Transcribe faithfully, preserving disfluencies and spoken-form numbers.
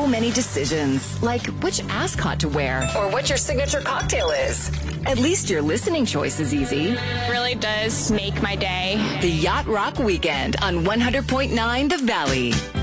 many decisions, like which ascot to wear or what your signature cocktail is. At least your listening choice is easy. It really does make my day. The Yacht Rock Weekend on one hundred point nine The Valley.